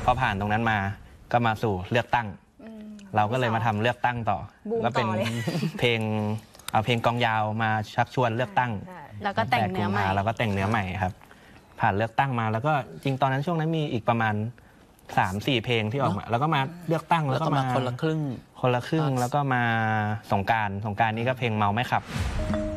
พอผ่านตรงนั้นมาก็มาสู่เลือกตั้งเราก็เลยมาทำเลือกตั้งต่อก็เป็นเพลงเอาเพลงกองยาวมาชักชวนเลือกตั้งแล้วก็แต่งเนื้อใหม่แล้วก็แต่งเนื้อใหม่ครับผ่านเลือกตั้งมาแล้วก็จริงตอนนั้นช่วงนั้นมีอีกประมาณ 3-4 เพลงที่ออกมาแล้วก็มาเลือกตั้งแล้วก็มาคนละครึ่งแล้วก็มาสงกรานต์นี้ก็เพลงเมาไม่ขับ